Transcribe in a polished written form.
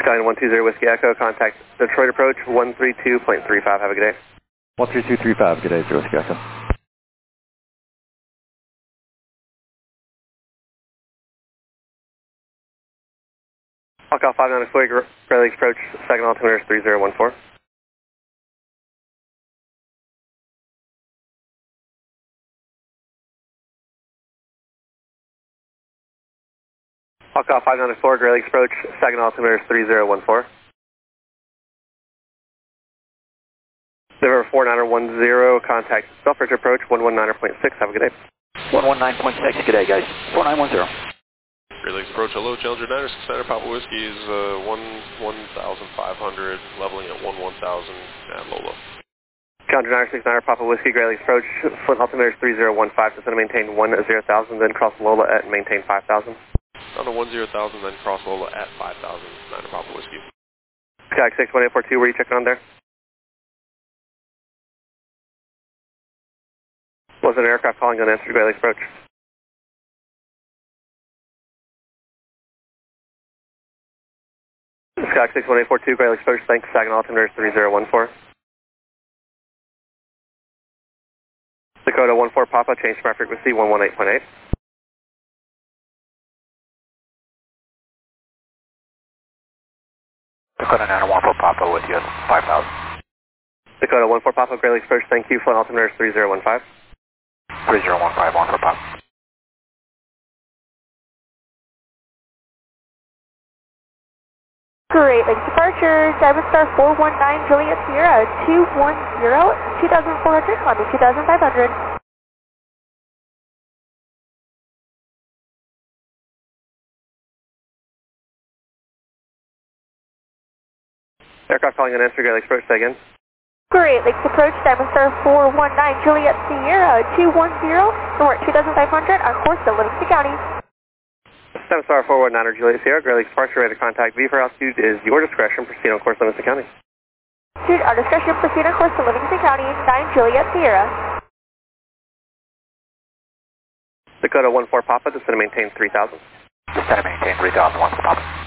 Skyline 120 Whiskey Echo, contact Detroit Approach 132.35. Have a good day. 13235, good day, Detroit Whiskey Echo. Hawk Off 594, Great Lakes Approach, second altimeter is 3014. Hawk Off 594, Great Lakes Approach, second altimeter is 3014. River 4910, contact Selfridge Approach 119.6. Have a good day. 119.6, good day, guys. 4910. Great Lakes Approach, hello, Challenger 969 Papa Whiskey is 1,500, leveling at 1,000 at Lola. Challenger 969 Papa Whiskey, Great Lakes Approach, foot altimeter is 3015, descend to maintain 10,000, then cross Lola at maintain 5,000. Down to 10,000, then cross Lola at 5,000, 9 Papa Whiskey. Sky 61842, were you checking on there? Was an aircraft calling on answer to Great Lakes Approach? Sky 61842, Great Lakes Approach, thanks, Saginaw altimeter is 3014. Dakota 14 Papa, change to my frequency 118.8. Dakota 914 Papa with you at 5,000. Dakota 14 Papa, Great Lakes Approach, thank you, flight altimeter is 3015. 3015, 1 for Papa. Great Lakes Departure, Diamond Star 419 Juliet Sierra 210, 2,400, climbing 2,500. Aircraft calling on answer to Great Lakes Approach, say again. Great Lakes Approach, Diamond Star 419 Juliet Sierra 210, north 2,500 on course to Livingston County. 7-star 419 Juliet Sierra, Great Lakes Departure, ready to contact V for altitude is your discretion, proceed on course Livingston County. Altitude, our discretion, proceed on course to Livingston County, 9 Juliet Sierra. Dakota 14 Papa, descend to maintain 3,000. Descend to maintain 3,000, 1 for Papa.